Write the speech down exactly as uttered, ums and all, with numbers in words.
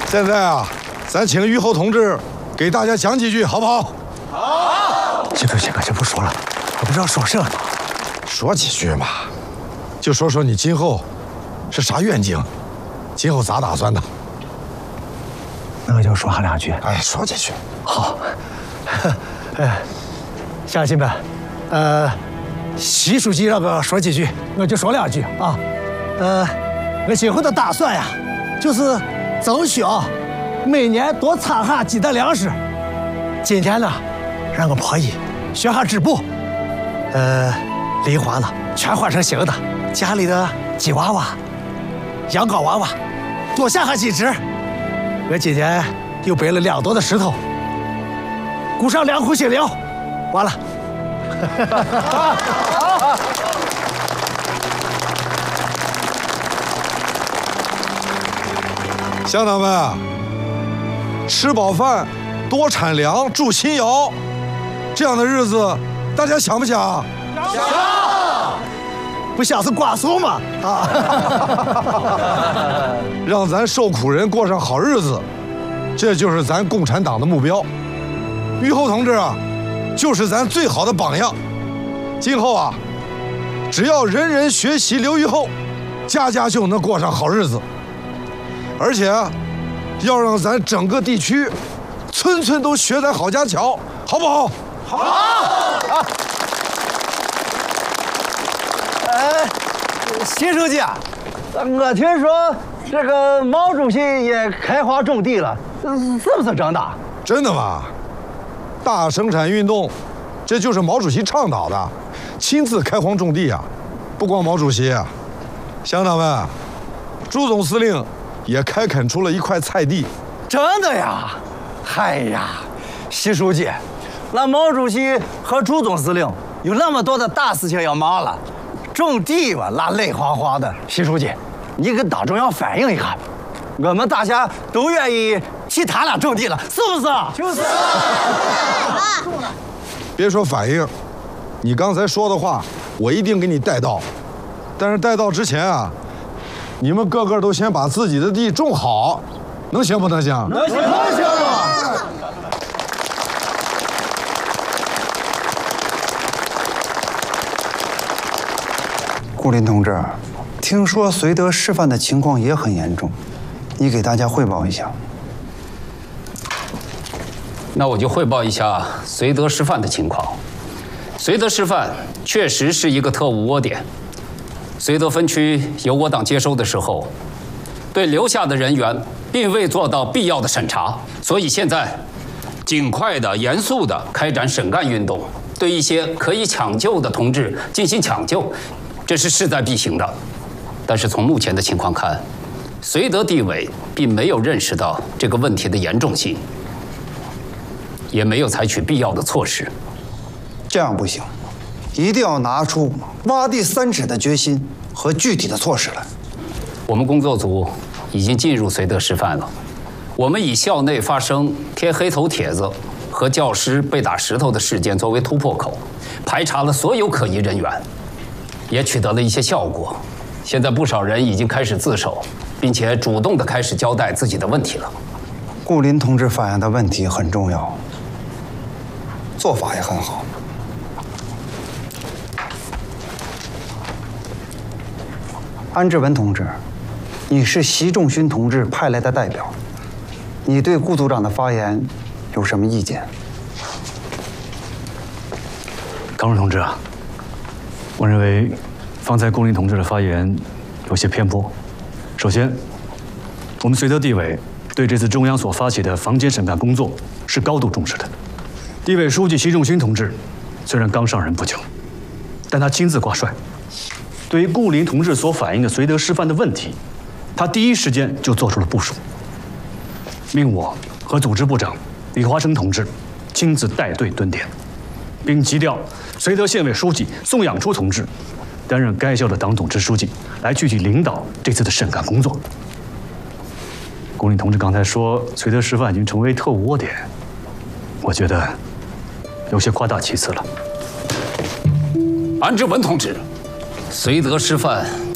现在啊，咱请于后同志给大家讲几句，好不好？ 好。行行行，先不说了，我不知道说什么。 说几句嘛，就说说你今后是啥愿景，今后咋打算的？ 那我就说上两句。 哎，说几句。 好。哎，乡亲们，呃，习书记让我说几句，我就说两句啊。呃，我今后的打算呀，就是争取啊，每年多产下几担粮食。今天呢，让我婆姨学下织布，呃，梨花呢全换成新的，家里的鸡娃娃、羊羔娃娃多下下几只。我今年又背了两多的石头，鼓上两壶新料，完了。 乡党们，吃饱饭，多产粮，助新窑，这样的日子，大家想不想？ 想。不想是瓜怂吗？啊！ 让咱受苦人过上好日子，这就是咱共产党的目标。于后同志啊，就是咱最好的榜样。今后啊，只要人人学习刘于后，家家就能过上好日子。而且啊，要让咱整个地区，村村都学咱郝家桥，好不好？ 好。啊。哎，习书记啊，我听说这个毛主席也开荒种地了，是不是真的？ 真的吗？大生产运动，这就是毛主席倡导的，亲自开荒种地啊！不光毛主席，乡党们，朱总司令也开垦出了一块菜地。 真的呀？嗨呀，习书记，那毛主席和朱总司令有那么多的大事情要忙了，种地吧，那累哗哗的。习书记，你给党中央反映一下，我们大家都愿意替他俩种地了，是不是？就是。 别说反映，你刚才说的话，我一定给你带到。但是带到之前啊，你们个个都先把自己的地种好，能行不能行？ 能行，能行啊！ 顾林同志，听说绥德师范的情况也很严重，你给大家汇报一下。 那我就汇报一下绥德师范的情况。绥德师范确实是一个特务窝点。绥德分区由我党接收的时候，对留下的人员并未做到必要的审查，所以现在尽快的、严肃的开展审干运动，对一些可以抢救的同志进行抢救，这是势在必行的。但是从目前的情况看，绥德地委并没有认识到这个问题的严重性。也没有采取必要的措施， 这样不行，一定要拿出挖地三尺的决心和具体的措施来。 我们工作组已经进入绥德师范了，我们以校内发生贴黑头帖子和教师被打石头的事件作为突破口，排查了所有可疑人员，也取得了一些效果。现在不少人已经开始自首，并且主动地开始交代自己的问题了。 顾林同志反映的问题很重要。做法也很好。安志文同志，你是习仲勋同志派来的代表，你对顾组长的发言有什么意见？ 康荣同志啊，我认为方才顾林同志的发言有些偏颇。首先，我们绥德地委对这次中央所发起的房间审判工作是高度重视的。地委书记习仲勋同志虽然刚上任不久，但他亲自挂帅，对于顾林同志所反映的绥德师范的问题，他第一时间就做出了部署，命我和组织部长李华生同志亲自带队蹲点，并急调绥德县委书记宋养初同志担任该校的党总支书记，来具体领导这次的审干工作。顾林同志刚才说绥德师范已经成为特务窝点，我觉得有些夸大其词了。 安志文同志，绥德师范